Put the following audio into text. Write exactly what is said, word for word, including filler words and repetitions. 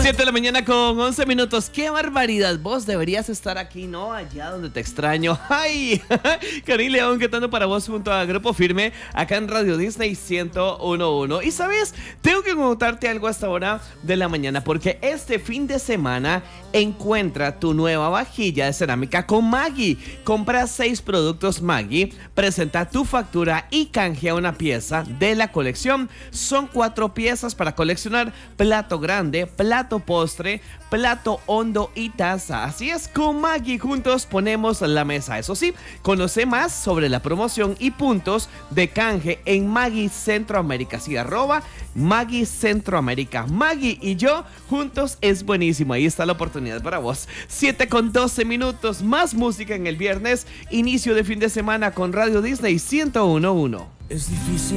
siete de la mañana con once minutos. ¡Qué barbaridad! Vos deberías estar aquí, ¿no? Allá donde te extraño. ¡Ay! Karin León cantando para vos junto a Grupo Firme, acá en Radio Disney ciento uno punto uno. Y sabes, tengo que contarte algo a esta hora de la mañana, porque este fin de semana encuentra tu nueva vajilla de cerámica con Maggi. Compra seis productos Maggi, presenta tu factura y canjea una pieza de la colección. Son cuatro piezas para coleccionar: plato grande, plato postre, plato hondo y taza. Así es, con Maggi juntos ponemos la mesa. Eso sí, conoce más sobre la promoción y puntos de canje en Maggi Centroamérica. Sí, arroba Maggi Centroamérica. Maggi y yo juntos es buenísimo. Ahí está la oportunidad para vos. siete con doce minutos. Más música en el viernes. Inicio de fin de semana con Radio Disney ciento uno punto uno. Es difícil